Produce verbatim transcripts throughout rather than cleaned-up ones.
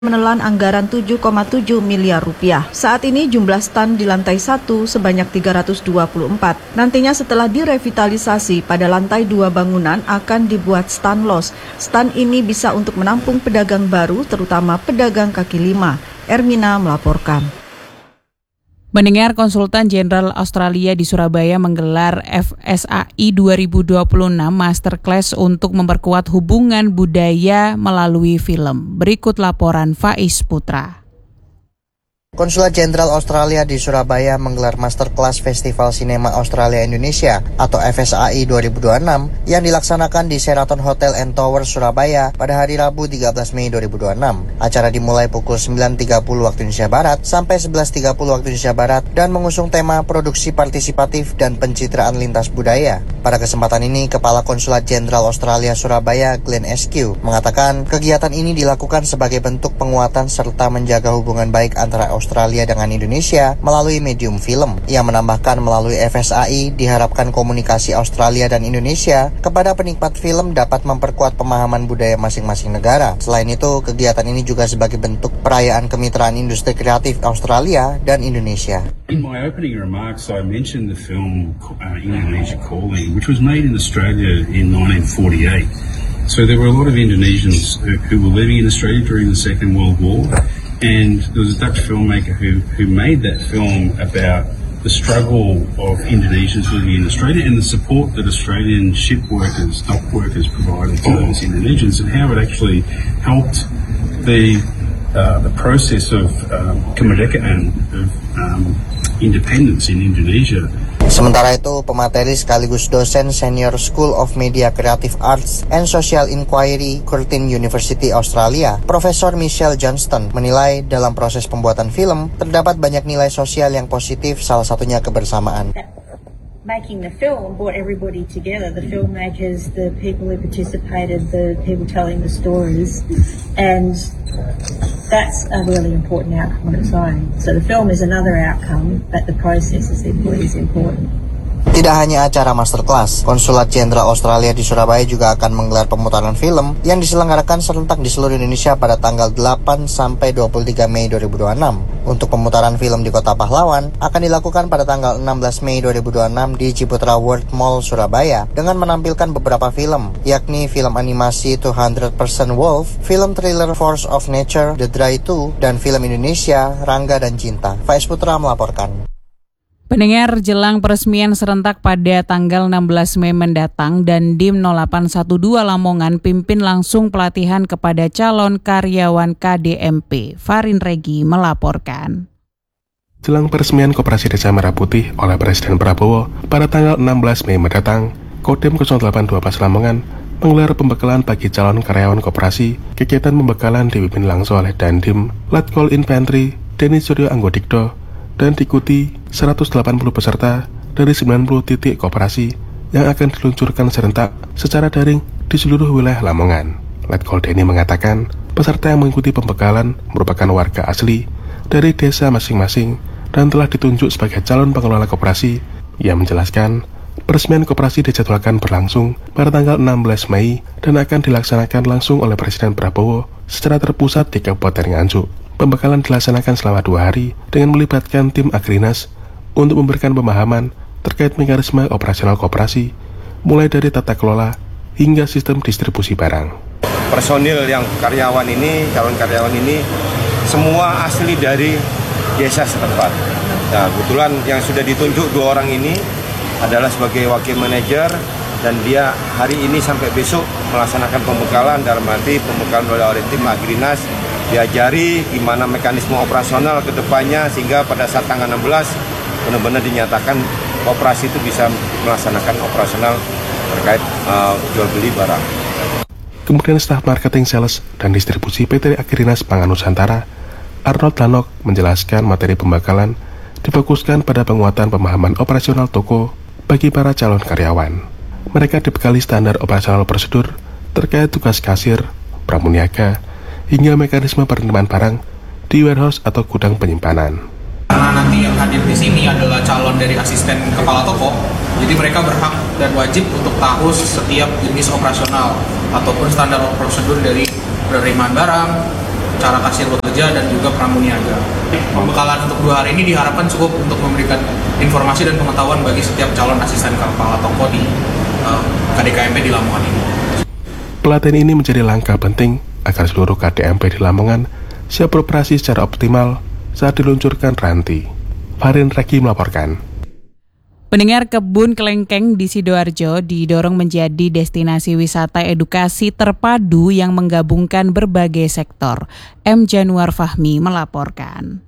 menelan anggaran tujuh koma tujuh miliar rupiah. Saat ini jumlah stan di lantai satu sebanyak tiga ratus dua puluh empat. Nantinya setelah direvitalisasi pada lantai dua bangunan akan dibuat stan los. Stan ini bisa untuk menampung pedagang baru terutama pedagang kaki lima. Ermina melaporkan. Mendengar Konsultan Jenderal Australia di Surabaya menggelar F S A I dua ribu dua puluh enam Masterclass untuk memperkuat hubungan budaya melalui film. Berikut laporan Faiz Putra. Konsulat Jenderal Australia di Surabaya menggelar Masterclass Festival Sinema Australia Indonesia atau F S A I dua ribu dua puluh enam yang dilaksanakan di Sheraton Hotel and Tower Surabaya pada hari Rabu tiga belas Mei dua ribu dua puluh enam. Acara dimulai pukul sembilan tiga puluh waktu Indonesia Barat sampai sebelas tiga puluh waktu Indonesia Barat dan mengusung tema produksi partisipatif dan pencitraan lintas budaya. Pada kesempatan ini, Kepala Konsulat Jenderal Australia Surabaya Glenn Eskew mengatakan kegiatan ini dilakukan sebagai bentuk penguatan serta menjaga hubungan baik antara Australia dengan Indonesia melalui medium film. Ia menambahkan melalui F S A I diharapkan komunikasi Australia dan Indonesia kepada penikmat film dapat memperkuat pemahaman budaya masing-masing negara. Selain itu, kegiatan ini juga sebagai bentuk perayaan kemitraan industri kreatif Australia dan Indonesia. In my opening remarks, I mentioned the film uh, Indonesia Calling, which was made in Australia in nineteen forty-eight. So there were a lot of Indonesians who, who were living in Australia during the Second World War. And there was a Dutch filmmaker who, who made that film about the struggle of Indonesians living in Australia and the support that Australian ship workers, dock workers provided to those Indonesians and how it actually helped the uh, the process of um, kemerdekaan, of um, independence in Indonesia. Sementara itu, pemateri sekaligus dosen Senior School of Media Creative Arts and Social Inquiry, Curtin University Australia, Profesor Michelle Johnston, menilai dalam proses pembuatan film terdapat banyak nilai sosial yang positif, salah satunya kebersamaan. Making the film brought everybody together, the filmmakers, the people who participated, the people telling the stories, and that's a really important outcome on its own. So the film is another outcome, but the process is equally as important. Tidak hanya acara masterclass, Konsulat Jenderal Australia di Surabaya juga akan menggelar pemutaran film yang diselenggarakan serentak di seluruh Indonesia pada tanggal delapan sampai dua puluh tiga Mei dua ribu dua puluh enam. Untuk pemutaran film di Kota Pahlawan akan dilakukan pada tanggal enam belas Mei dua ribu dua puluh enam di Ciputra World Mall Surabaya dengan menampilkan beberapa film, yakni film animasi two hundred percent Wolf, film thriller Force of Nature, The Dry two, dan film Indonesia Rangga dan Cinta. Faiz Putra melaporkan. Pendengar, jelang peresmian serentak pada tanggal enam belas Mei mendatang, Dandim nol delapan satu dua Lamongan pimpin langsung pelatihan kepada calon karyawan K D M P. Farin Regi melaporkan. Jelang peresmian Koperasi Desa Merah Putih oleh Presiden Prabowo pada tanggal enam belas Mei mendatang, Kodim nol delapan dua belas Lamongan menggelar pembekalan bagi calon karyawan koperasi. Kegiatan pembekalan dipimpin langsung oleh Dandim, Letkol Infanteri, Denny Suryo Anggodikdo, dan diikuti seratus delapan puluh peserta dari sembilan puluh titik koperasi yang akan diluncurkan serentak secara daring di seluruh wilayah Lamongan. Letkol Denny mengatakan, peserta yang mengikuti pembekalan merupakan warga asli dari desa masing-masing dan telah ditunjuk sebagai calon pengelola koperasi. Ia menjelaskan, peresmian koperasi dijadwalkan berlangsung pada tanggal enam belas Mei dan akan dilaksanakan langsung oleh Presiden Prabowo secara terpusat di Kabupaten Nganjuk. Pembekalan dilaksanakan selama dua hari dengan melibatkan tim Agrinas untuk memberikan pemahaman terkait mekanisme operasional koperasi, mulai dari tata kelola hingga sistem distribusi barang. Personil yang karyawan ini, calon karyawan ini, semua asli dari desa setempat. Nah, kebetulan yang sudah ditunjuk dua orang ini adalah sebagai wakil manajer dan dia hari ini sampai besok melaksanakan pembekalan, dalam arti pembekalan oleh tim Agrinas, diajari gimana mekanisme operasional ke depannya sehingga pada saat tanggal enam belas benar-benar dinyatakan operasi itu bisa melaksanakan operasional terkait uh, jual beli barang. Kemudian staf marketing, sales, dan distribusi P T Agrinas Pangan Nusantara, Arnold Lanok, menjelaskan materi pembekalan difokuskan pada penguatan pemahaman operasional toko bagi para calon karyawan. Mereka dibekali standar operasional prosedur terkait tugas kasir, pramuniaga, hingga mekanisme penerimaan barang di warehouse atau gudang penyimpanan. Karena nanti yang hadir di sini adalah calon dari asisten kepala toko, jadi mereka berhak dan wajib untuk tahu setiap jenis operasional ataupun standar prosedur dari penerimaan barang, cara kasir bekerja dan juga pramuniaga. Pembekalan untuk dua hari ini diharapkan cukup untuk memberikan informasi dan pengetahuan bagi setiap calon asisten kepala toko di uh, K D K M P di Lamongan ini. Pelatihan ini menjadi langkah penting agar seluruh K D M P di Lamongan siap beroperasi secara optimal saat diluncurkan Ranti. Farin Reki melaporkan. Pendengar, Kebun Kelengkeng di Sidoarjo didorong menjadi destinasi wisata edukasi terpadu yang menggabungkan berbagai sektor. M. Januar Fahmi melaporkan.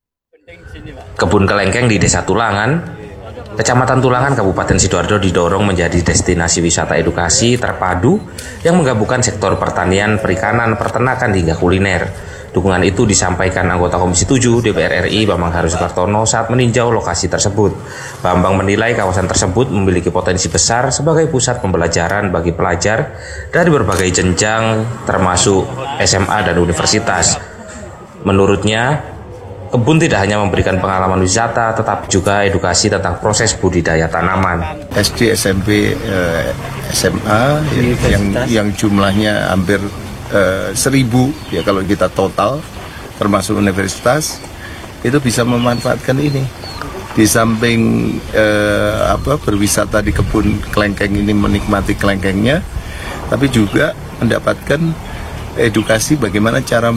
Kebun Kelengkeng di Desa Tulangan, Kecamatan Tulangan, Kabupaten Sidoarjo didorong menjadi destinasi wisata edukasi terpadu yang menggabungkan sektor pertanian, perikanan, peternakan hingga kuliner. Dukungan itu disampaikan anggota Komisi tujuh D P R R I Bambang Haru Sukartono saat meninjau lokasi tersebut. Bambang menilai kawasan tersebut memiliki potensi besar sebagai pusat pembelajaran bagi pelajar dari berbagai jenjang termasuk S M A dan universitas. Menurutnya, kebun tidak hanya memberikan pengalaman wisata, tetapi juga edukasi tentang proses budidaya tanaman. S D, S M P, eh, S M A yang yang jumlahnya hampir eh, seribu ya kalau kita total, termasuk universitas, itu bisa memanfaatkan ini. Di samping eh, apa berwisata di kebun kelengkeng ini, menikmati kelengkengnya, tapi juga mendapatkan edukasi bagaimana cara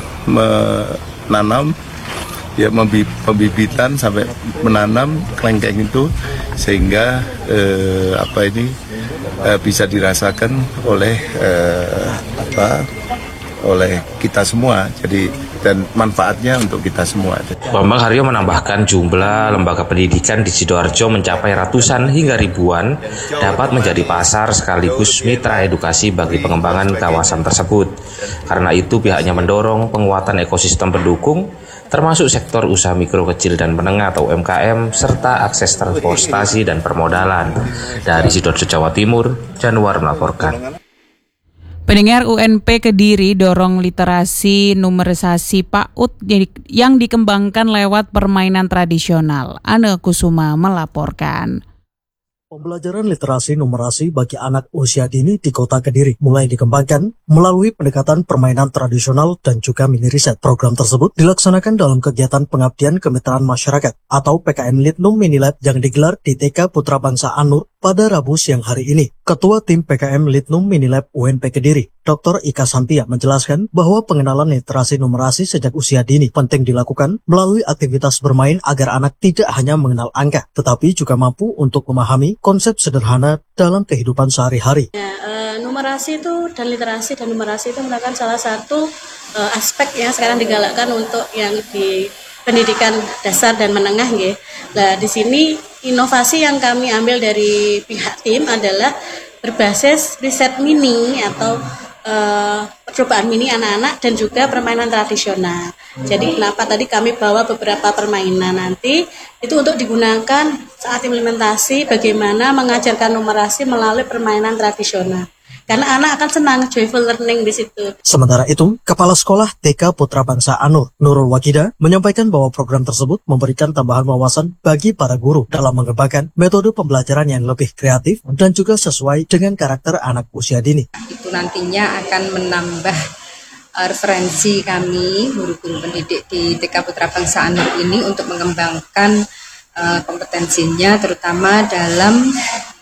menanam, ya pembibitan sampai menanam kelengkeng itu sehingga eh, apa ini eh, bisa dirasakan oleh eh, apa oleh kita semua, jadi dan manfaatnya untuk kita semua. Bambang Haryo menambahkan jumlah lembaga pendidikan di Sidoarjo mencapai ratusan hingga ribuan dapat menjadi pasar sekaligus mitra edukasi bagi pengembangan kawasan tersebut. Karena itu pihaknya mendorong penguatan ekosistem pendukung termasuk sektor usaha mikro, kecil, dan menengah atau U M K M, serta akses transportasi dan permodalan. Dari Sidoarjo, Jawa Timur, Januar melaporkan. Pendengar, U N P Kediri dorong literasi numerisasi PAUD yang dikembangkan lewat permainan tradisional. Ane Kusuma melaporkan. Pembelajaran literasi numerasi bagi anak usia dini di Kota Kediri mulai dikembangkan melalui pendekatan permainan tradisional dan juga mini riset. Program tersebut dilaksanakan dalam kegiatan pengabdian kemitraan masyarakat atau P K M Litnum Mini Lab yang digelar di T K Putra Bangsa Anur pada Rabu siang hari ini. Ketua Tim P K M Litnum Mini Lab U N P Kediri, Doktor Ika Santia menjelaskan bahwa pengenalan literasi numerasi sejak usia dini penting dilakukan melalui aktivitas bermain agar anak tidak hanya mengenal angka, tetapi juga mampu untuk memahami konsep sederhana dalam kehidupan sehari-hari. Ya, e, numerasi itu dan literasi dan numerasi itu merupakan salah satu e, aspek yang sekarang digalakkan untuk yang di pendidikan dasar dan menengah, ya. Nah, di sini inovasi yang kami ambil dari pihak tim adalah berbasis riset mini atau Uh, percobaan mini anak-anak dan juga permainan tradisional. Jadi kenapa tadi kami bawa beberapa permainan nanti itu untuk digunakan saat implementasi bagaimana mengajarkan numerasi melalui permainan tradisional. Karena anak akan senang, joyful learning di situ. Sementara itu, Kepala Sekolah T K Putra Bangsa Anur, Nurul Wakida, menyampaikan bahwa program tersebut memberikan tambahan wawasan bagi para guru dalam mengembangkan metode pembelajaran yang lebih kreatif dan juga sesuai dengan karakter anak usia dini. Itu nantinya akan menambah uh, referensi kami, guru-guru pendidik di T K Putra Bangsa Anur ini untuk mengembangkan uh, kompetensinya, terutama dalam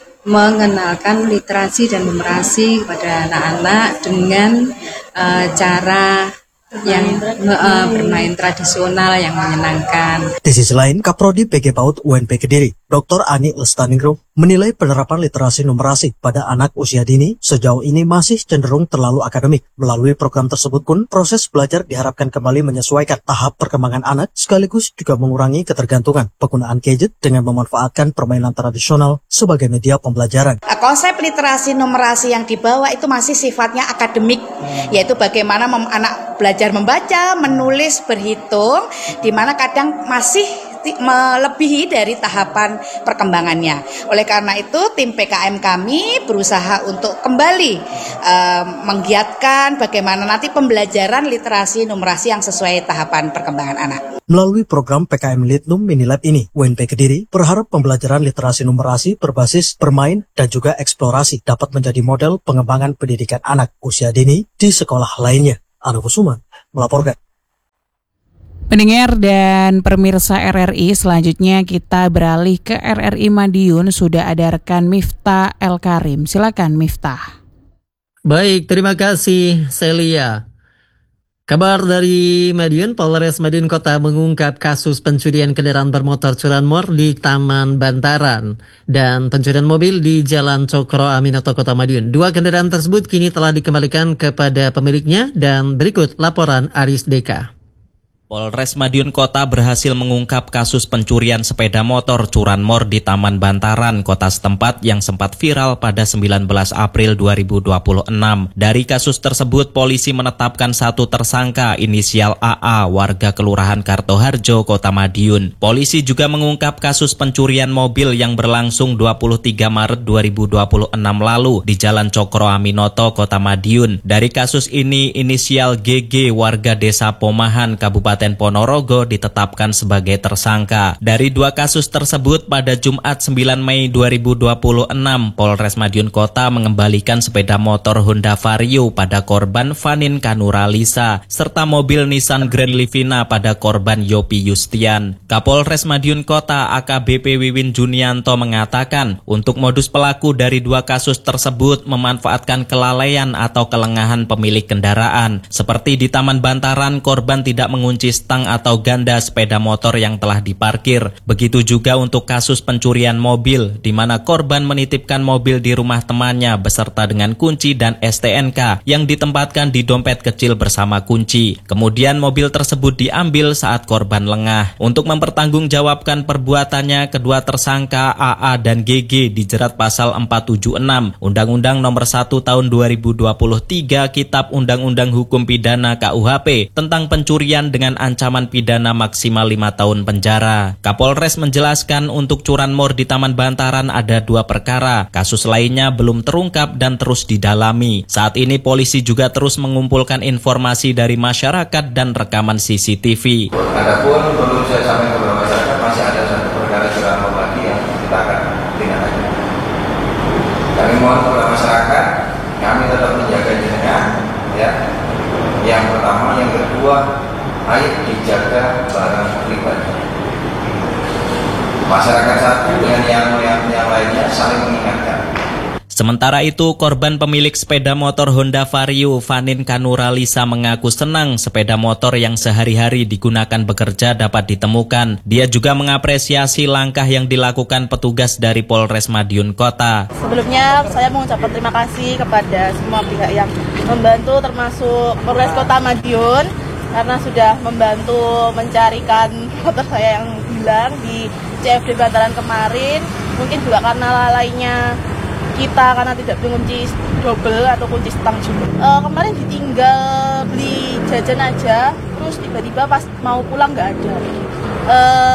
mengenalkan literasi dan numerasi kepada anak-anak dengan uh, cara yang uh, bermain tradisional yang menyenangkan. Di sisi lain, Kaprodi P G PAUD U N P Kediri, Doktor Ani Lestaningrum, menilai penerapan literasi numerasi pada anak usia dini sejauh ini masih cenderung terlalu akademik. Melalui program tersebut pun, proses belajar diharapkan kembali menyesuaikan tahap perkembangan anak, sekaligus juga mengurangi ketergantungan penggunaan gadget dengan memanfaatkan permainan tradisional sebagai media pembelajaran. Konsep literasi numerasi yang dibawa itu masih sifatnya akademik, yaitu bagaimana mem- anak belajar membaca, menulis, berhitung, di mana kadang masih melebihi dari tahapan perkembangannya. Oleh karena itu, tim P K M kami berusaha untuk kembali uh, menggiatkan bagaimana nanti pembelajaran literasi numerasi yang sesuai tahapan perkembangan anak. Melalui program P K M Litnum Mini Lab ini, U N P Kediri berharap pembelajaran literasi numerasi berbasis bermain dan juga eksplorasi dapat menjadi model pengembangan pendidikan anak usia dini di sekolah lainnya. Anu Kusuma, melaporkan. Pendengar dan pemirsa R R I, selanjutnya kita beralih ke R R I Madiun. Sudah ada rekan Miftah El Karim. Silakan Miftah. Baik, terima kasih Celia. Kabar dari Madiun, Polres Madiun Kota mengungkap kasus pencurian kendaraan bermotor curanmor di Taman Bantaran dan pencurian mobil di Jalan Cokro Aminoto Kota Madiun. Dua kendaraan tersebut kini telah dikembalikan kepada pemiliknya dan berikut laporan Aris Deka. Polres Madiun Kota berhasil mengungkap kasus pencurian sepeda motor curanmor di Taman Bantaran, kota setempat yang sempat viral pada sembilan belas April dua ribu dua puluh enam. Dari kasus tersebut, polisi menetapkan satu tersangka inisial A A, warga Kelurahan Kartoharjo, Kota Madiun. Polisi juga mengungkap kasus pencurian mobil yang berlangsung dua puluh tiga Maret dua ribu dua puluh enam lalu di Jalan Cokro Aminoto, Kota Madiun. Dari kasus ini, inisial G G, warga Desa Pomahan, Kabupaten Ponorogo, ditetapkan sebagai tersangka. Dari dua kasus tersebut, pada Jumat sembilan Mei dua ribu dua puluh enam, Polres Madiun Kota mengembalikan sepeda motor Honda Vario pada korban Vanin Kanuralisa, serta mobil Nissan Grand Livina pada korban Yopi Yustian. Kapolres Madiun Kota A K B P Wiwin Junianto mengatakan, untuk modus pelaku dari dua kasus tersebut memanfaatkan kelalaian atau kelengahan pemilik kendaraan. Seperti di Taman Bantaran, korban tidak mengunci stang atau ganda sepeda motor yang telah diparkir. Begitu juga untuk kasus pencurian mobil, di mana korban menitipkan mobil di rumah temannya beserta dengan kunci dan S T N K yang ditempatkan di dompet kecil bersama kunci. Kemudian mobil tersebut diambil saat korban lengah. Untuk mempertanggungjawabkan perbuatannya, kedua tersangka A A dan G G dijerat pasal empat tujuh enam Undang-Undang Nomor satu Tahun dua ribu dua puluh tiga Kitab Undang-Undang Hukum Pidana K U H P tentang pencurian dengan ancaman pidana maksimal lima tahun penjara. Kapolres menjelaskan untuk curanmor di Taman Bantaran ada dua perkara. Kasus lainnya belum terungkap dan terus didalami. Saat ini polisi juga terus mengumpulkan informasi dari masyarakat dan rekaman C C T V. Adapun perlu saya sampaikan kepada masyarakat, masih ada satu perkara curanmor lagi yang kita akan tindak lanjut. Kami mohon kepada masyarakat, kami tetap menjaga jenengan, ya. Yang pertama, yang kedua, ayo dijaga barang pribadi. Masyarakat satu dengan yang, yang, yang lainnya saling mengingatkan. Sementara itu, korban pemilik sepeda motor Honda Vario, Vanin Kanuralisa, mengaku senang sepeda motor yang sehari-hari digunakan bekerja dapat ditemukan. Dia juga mengapresiasi langkah yang dilakukan petugas dari Polres Madiun Kota. Sebelumnya, saya mengucapkan terima kasih kepada semua pihak yang membantu, termasuk Polres Kota Madiun, karena sudah membantu mencarikan motor saya yang hilang di C F D Bantaran kemarin. Mungkin juga karena lalainya kita karena tidak mengunci double atau kunci stang juga. E, kemarin ditinggal beli jajan aja, terus tiba-tiba pas mau pulang nggak ada. E,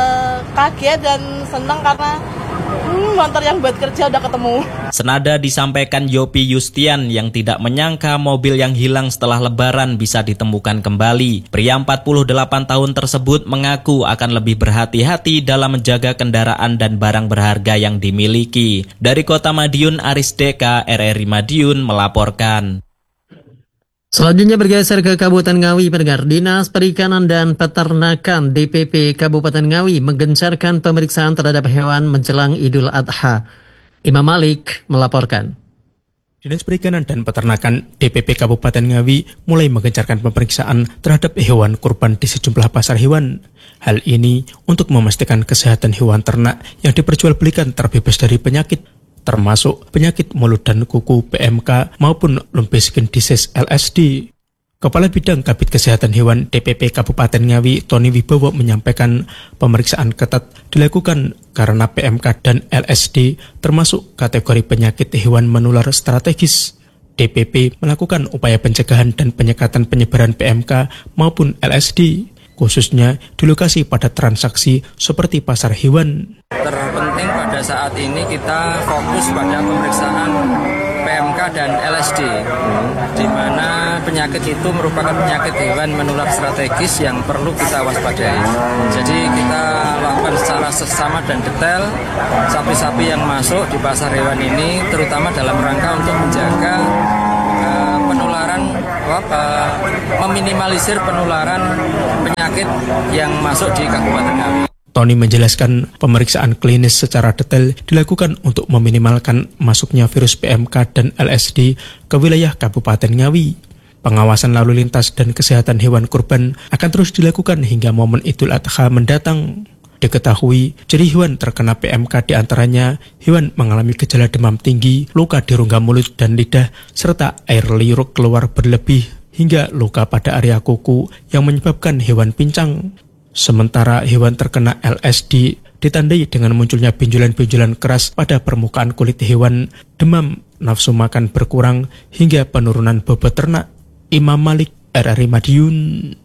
kaget dan senang karena hmm, motor yang buat kerja udah ketemu. Senada disampaikan Yopi Yustian yang tidak menyangka mobil yang hilang setelah lebaran bisa ditemukan kembali. Pria empat puluh delapan tahun tersebut mengaku akan lebih berhati-hati dalam menjaga kendaraan dan barang berharga yang dimiliki. Dari Kota Madiun, Aris Deka, R R I Madiun melaporkan. Selanjutnya bergeser ke Kabupaten Ngawi, pendengar. Dinas Perikanan dan Peternakan D P P Kabupaten Ngawi menggencarkan pemeriksaan terhadap hewan menjelang Idul Adha. Imam Malik melaporkan. Dinas Perikanan dan Peternakan D P P Kabupaten Ngawi mulai menggencarkan pemeriksaan terhadap hewan kurban di sejumlah pasar hewan. Hal ini untuk memastikan kesehatan hewan ternak yang diperjualbelikan terbebas dari penyakit, termasuk penyakit mulut dan kuku P M K maupun lumpy skin disease L S D. Kepala Bidang Kabid Kesehatan Hewan D P P Kabupaten Ngawi, Tony Wibowo, menyampaikan pemeriksaan ketat dilakukan karena P M K dan L S D termasuk kategori penyakit hewan menular strategis. D P P melakukan upaya pencegahan dan penyekatan penyebaran P M K maupun L S D, khususnya di lokasi padat transaksi seperti pasar hewan. Terpenting pada saat ini kita fokus pada pemeriksaan P M K dan L S D, di mana penyakit itu merupakan penyakit hewan menular strategis yang perlu kita waspadai. Jadi kita lakukan secara seksama dan detail sapi-sapi yang masuk di pasar hewan ini, terutama dalam rangka untuk menjaga uh, penularan apa, meminimalisir penularan penyakit yang masuk di Kabupaten Ngawi. Tony menjelaskan pemeriksaan klinis secara detail dilakukan untuk meminimalkan masuknya virus P M K dan L S D ke wilayah Kabupaten Ngawi. Pengawasan lalu lintas dan kesehatan hewan kurban akan terus dilakukan hingga momen Idul Adha mendatang. Diketahui, ciri hewan terkena P M K diantaranya hewan mengalami gejala demam tinggi, luka di rongga mulut dan lidah, serta air liur keluar berlebih, hingga luka pada area kuku yang menyebabkan hewan pincang. Sementara hewan terkena L S D ditandai dengan munculnya benjolan-benjolan keras pada permukaan kulit hewan, demam, nafsu makan berkurang, hingga penurunan bobot ternak. Imam Malik, R R I Madiun.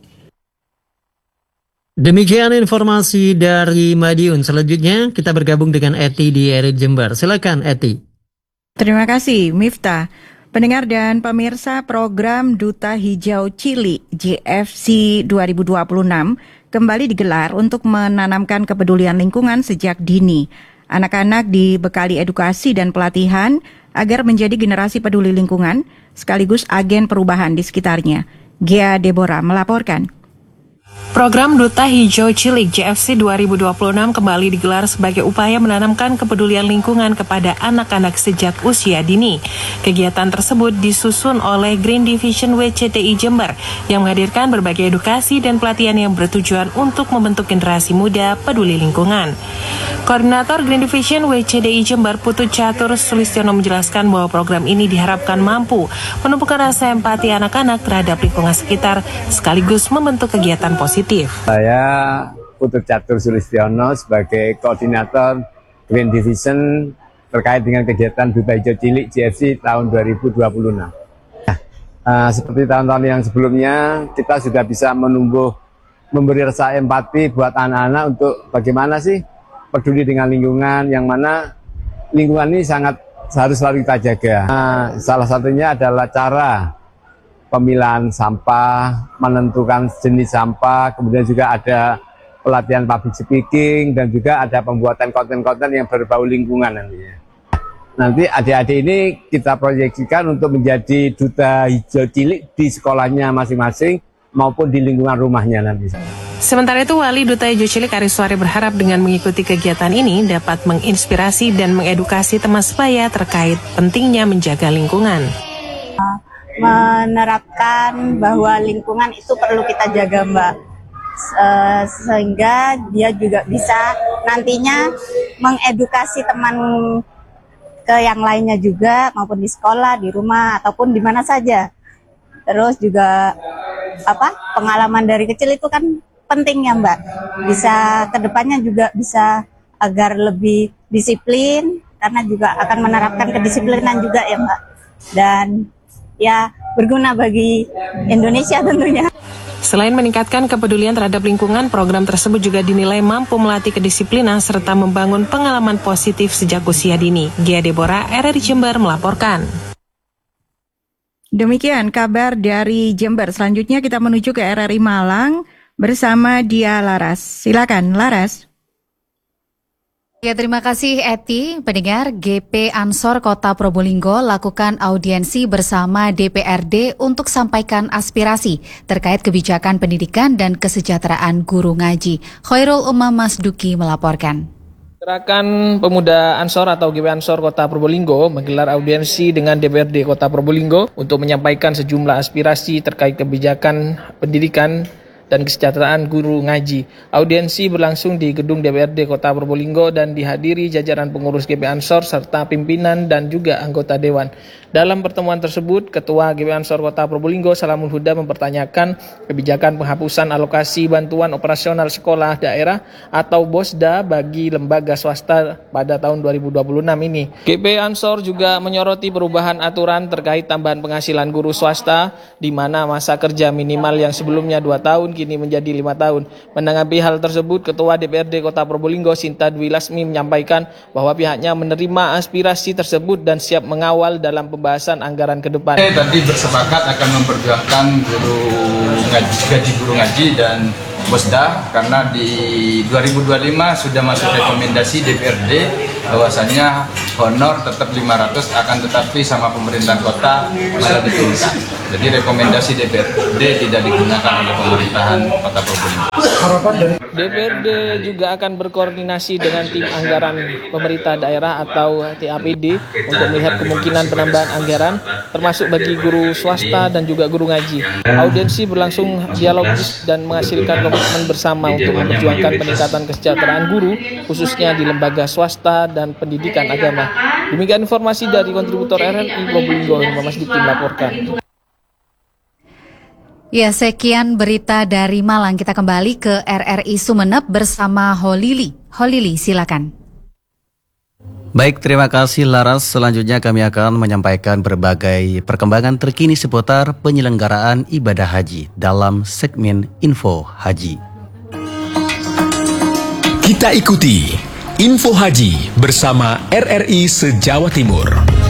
Demikian informasi dari Madiun. Selanjutnya kita bergabung dengan Eti di R R I Jember. Silakan Eti. Terima kasih Miftah. Pendengar dan pemirsa program Duta Hijau Cilik J F C dua ribu dua puluh enam kembali digelar untuk menanamkan kepedulian lingkungan sejak dini. Anak-anak dibekali edukasi dan pelatihan agar menjadi generasi peduli lingkungan sekaligus agen perubahan di sekitarnya. Gia Deborah melaporkan. Program Duta Hijau Cilik J F C dua ribu dua puluh enam kembali digelar sebagai upaya menanamkan kepedulian lingkungan kepada anak-anak sejak usia dini. Kegiatan tersebut disusun oleh Green Division W C T I Jember yang menghadirkan berbagai edukasi dan pelatihan yang bertujuan untuk membentuk generasi muda peduli lingkungan. Koordinator Green Division W C D I Jember Putu Catur Sulistiono menjelaskan bahwa program ini diharapkan mampu menumbuhkan rasa empati anak-anak terhadap lingkungan sekitar sekaligus membentuk kegiatan positif. Saya Putu Catur Sulistiono sebagai koordinator Green Division terkait dengan kegiatan Duta Hijau Cilik J F C tahun dua ribu dua puluh enam. Nah, uh, seperti tahun-tahun yang sebelumnya, kita sudah bisa menumbuh, memberi rasa empati buat anak-anak untuk bagaimana sih peduli dengan lingkungan, yang mana lingkungan ini sangat harus selalu kita jaga. Nah, salah satunya adalah cara pemilahan sampah, menentukan jenis sampah, kemudian juga ada pelatihan public speaking, dan juga ada pembuatan konten-konten yang berbau lingkungan nantinya. Nanti adik-adik ini kita proyeksikan untuk menjadi duta hijau cilik di sekolahnya masing-masing maupun di lingkungan rumahnya nanti. Sementara itu, Wali Duta Hijau Cilik Ariswari berharap dengan mengikuti kegiatan ini dapat menginspirasi dan mengedukasi teman sebaya terkait pentingnya menjaga lingkungan. Menerapkan bahwa lingkungan itu perlu kita jaga, Mbak, uh, sehingga dia juga bisa nantinya mengedukasi teman ke yang lainnya juga, maupun di sekolah, di rumah, ataupun di mana saja. Terus juga apa pengalaman dari kecil itu kan penting ya, Mbak, bisa kedepannya juga bisa agar lebih disiplin, karena juga akan menerapkan kedisiplinan juga ya, Mbak, dan ya berguna bagi Indonesia tentunya. Selain meningkatkan kepedulian terhadap lingkungan, program tersebut juga dinilai mampu melatih kedisiplinan serta membangun pengalaman positif sejak usia dini. Gia Deborah, R R I Jember melaporkan. Demikian kabar dari Jember. Selanjutnya kita menuju ke R R I Malang bersama Dia Laras. Silakan Laras. Ya, terima kasih Eti. Pendengar, G P Ansor Kota Probolinggo lakukan audiensi bersama D P R D untuk sampaikan aspirasi terkait kebijakan pendidikan dan kesejahteraan guru ngaji. Khairul Umam Masduki melaporkan. Gerakan Pemuda Ansor atau G P Ansor Kota Probolinggo menggelar audiensi dengan D P R D Kota Probolinggo untuk menyampaikan sejumlah aspirasi terkait kebijakan pendidikan dan kesejahteraan guru ngaji. Audiensi berlangsung di gedung D P R D Kota Probolinggo dan dihadiri jajaran pengurus G P Ansor serta pimpinan dan juga anggota dewan. Dalam pertemuan tersebut, Ketua G P Ansor Kota Probolinggo Salamul Huda mempertanyakan kebijakan penghapusan alokasi bantuan operasional sekolah daerah atau BOSDA bagi lembaga swasta pada tahun dua ribu dua puluh enam ini. G P Ansor juga menyoroti perubahan aturan terkait tambahan penghasilan guru swasta, di mana masa kerja minimal yang sebelumnya dua tahun kini menjadi lima tahun. Menanggapi hal tersebut, Ketua D P R D Kota Probolinggo Sinta Dwi Lasmi menyampaikan bahwa pihaknya menerima aspirasi tersebut dan siap mengawal dalam pembahasan anggaran ke depan. Tadi bersepakat akan memperjuangkan guru ngaji, gaji guru ngaji dan Posda, karena di dua ribu dua puluh lima sudah masuk rekomendasi D P R D bahwasanya honor tetap lima ratus, akan tetapi sama pemerintahan kota malah diturunkan. Jadi rekomendasi D P R D tidak digunakan oleh pemerintahan Kota Probolinggo. D P R D juga akan berkoordinasi dengan tim anggaran pemerintah daerah atau T A P D untuk melihat kemungkinan penambahan anggaran, termasuk bagi guru swasta dan juga guru ngaji. Audiensi berlangsung dialogis dan menghasilkan komitmen bersama untuk memperjuangkan peningkatan kesejahteraan guru, khususnya di lembaga swasta dan pendidikan agama. Demikian informasi dari kontributor R R I Probolinggo, Mas Diki melaporkan. Ya, sekian berita dari Malang. Kita kembali ke R R I Sumeneb bersama Holili. Holili, silakan. Baik, terima kasih Laras. Selanjutnya kami akan menyampaikan berbagai perkembangan terkini seputar penyelenggaraan ibadah haji dalam segmen Info Haji. Kita ikuti Info Haji bersama R R I se-Jawa Timur.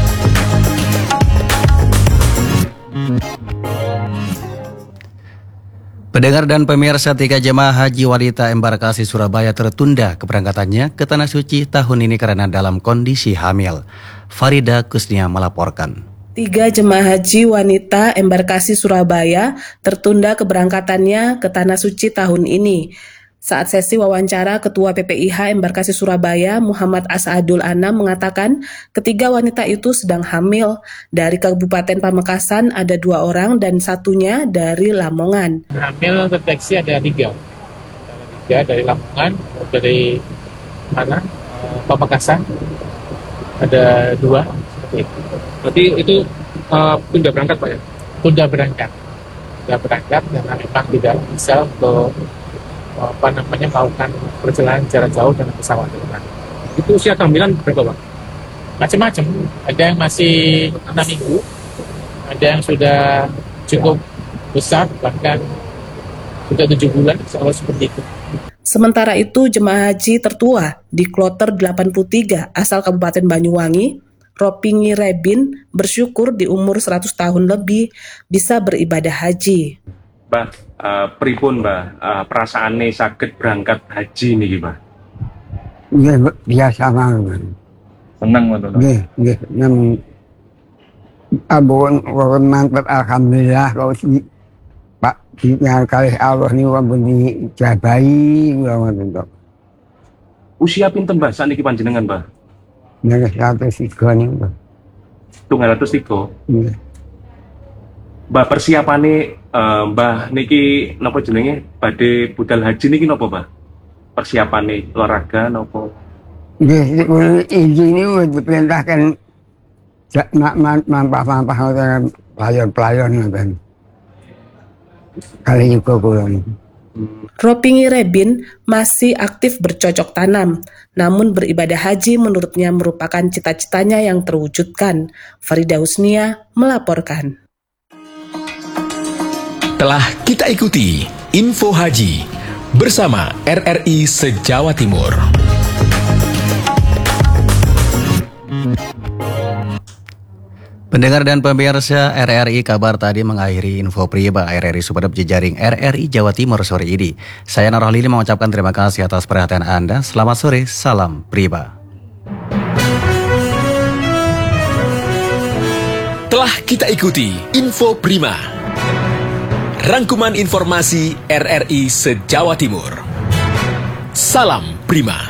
Pendengar dan pemirsa, tiga jemaah haji wanita embarkasi Surabaya tertunda keberangkatannya ke Tanah Suci tahun ini karena dalam kondisi hamil. Farida Kusnia melaporkan. Tiga jemaah haji wanita embarkasi Surabaya tertunda keberangkatannya ke Tanah Suci tahun ini. Saat sesi wawancara, Ketua P P I H Embarkasi Surabaya, Muhammad Asadul Anam mengatakan ketiga wanita itu sedang hamil. Dari Kabupaten Pamekasan ada dua orang dan satunya dari Lamongan. Hamil terdeteksi ada tiga. Tiga dari Lamongan, dari mana? Pamekasan ada dua. Berarti itu uh, tunda berangkat Pak ya? Tunda berangkat. Tunda berangkat karena memang tidak bisa untuk apa namanya melakukan perjalanan jarak jauh dengan pesawat. Itu usia kehamilan berapa Pak? Macam-macam. Ada yang masih enam minggu, ada yang sudah cukup besar, bahkan sudah tujuh bulan, selalu seperti itu. Sementara itu, jemaah haji tertua di kloter delapan puluh tiga asal Kabupaten Banyuwangi, Ropingi Rebin, bersyukur di umur seratus tahun lebih bisa beribadah haji. Mbah, uh, pripun Mbah, uh, perasaane saged berangkat haji niki Mbah? Nggih, biasa mawon. Seneng ngoten. Nggih, nggih, nem abon wong mantep alhamdulillah kok si Pak dinya kalih Allah niku ampun dijabahi ngoten kok. Usia pinten Mbah sakniki panjenengan Mbah? Nggih, seratus tiga niku. Tunggal atus tiga. Nggih. Mbah, persiapane uh, Mbah niki napa jenenge badhe budal haji niki napa Mbah? Persiapane olahraga napa? Nggih, izin niku diperintahkan mampah-mampah ngoten pelayan-pelayan ngoten. Kali juga kula. Ropingi Rebin masih aktif bercocok tanam, namun beribadah haji menurutnya merupakan cita-citanya yang terwujudkan. Farida Husnia melaporkan. Telah kita ikuti Info Haji bersama R R I se-Jawa Timur. Pendengar dan pemirsa R R I, kabar tadi mengakhiri info Priba R R I Sumeneb jejaring R R I Jawa Timur sore ini. Saya Nur Lili mengucapkan terima kasih atas perhatian Anda. Selamat sore, salam Priba. Telah kita ikuti Info Prima. Rangkuman informasi R R I se-Jawa Timur. Salam Prima.